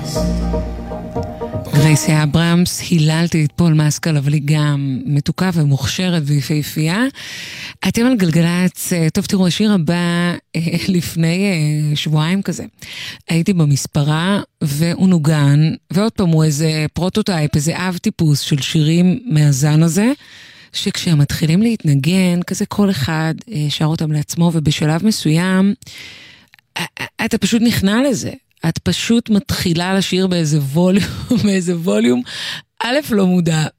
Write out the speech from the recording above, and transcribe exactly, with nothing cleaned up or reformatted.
גרייסי אברהמס, היללתי את פול מסקל, אבל היא גם מתוקה ומוכשרת ויפהפייה. אתם על גלגלצ, טוב תראו, השיר הבא לפני שבועיים כזה. הייתי במספרה והוא נוגן, ועוד פעם הוא איזה פרוטוטייפ, איזה אב טיפוס של שירים מהזן הזה, שכשהם מתחילים להתנגן, כזה כל אחד שר אותם לעצמו, ובשלב מסוים, אתה פשוט נכנע לזה. את פשוט מתחילה לשיר באיזה ווליום, באיזה ווליום, א' לא מודע,